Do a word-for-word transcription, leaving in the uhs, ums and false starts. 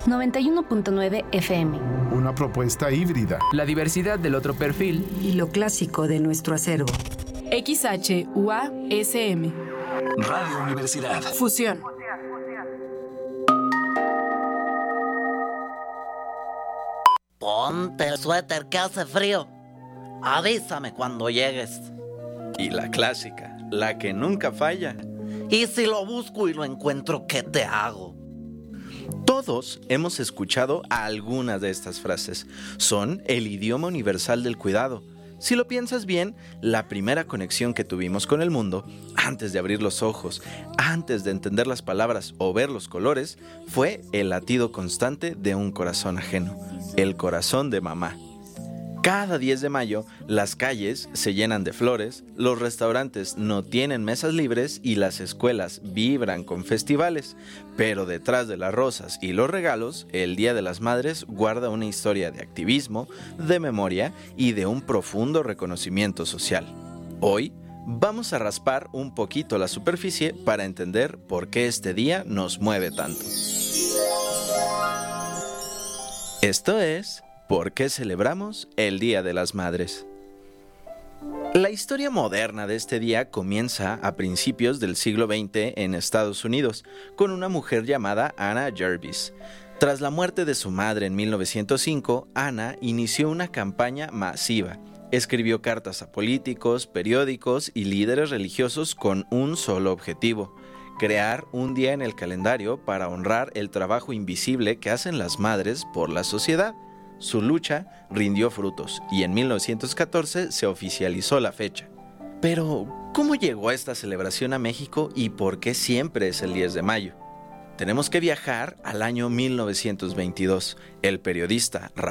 noventa y uno punto nueve F M. Una propuesta híbrida. La diversidad del otro perfil. Y lo clásico de nuestro acervo. X H U A S M. Radio Universidad. Fusión. Ponte el suéter que hace frío. Avísame cuando llegues. Y la clásica, la que nunca falla. Y si lo busco y lo encuentro, ¿qué te hago? Todos hemos escuchado algunas de estas frases. Son el idioma universal del cuidado. Si lo piensas bien, la primera conexión que tuvimos con el mundo, antes de abrir los ojos, antes de entender las palabras o ver los colores, fue el latido constante de un corazón ajeno, el corazón de mamá. Cada diez de mayo, las calles se llenan de flores, los restaurantes no tienen mesas libres y las escuelas vibran con festivales. Pero detrás de las rosas y los regalos, el Día de las Madres guarda una historia de activismo, de memoria y de un profundo reconocimiento social. Hoy, vamos a raspar un poquito la superficie para entender por qué este día nos mueve tanto. Esto es... ¿Por qué celebramos el Día de las Madres? La historia moderna de este día comienza a principios del siglo veinte en Estados Unidos, con una mujer llamada Anna Jarvis. Tras la muerte de su madre en mil novecientos cinco, Anna inició una campaña masiva. Escribió cartas a políticos, periódicos y líderes religiosos con un solo objetivo: crear un día en el calendario para honrar el trabajo invisible que hacen las madres por la sociedad. Su lucha rindió frutos y en mil novecientos catorce se oficializó la fecha. Pero, ¿cómo llegó esta celebración a México y por qué siempre es el diez de mayo? Tenemos que viajar al año mil novecientos veintidós. El periodista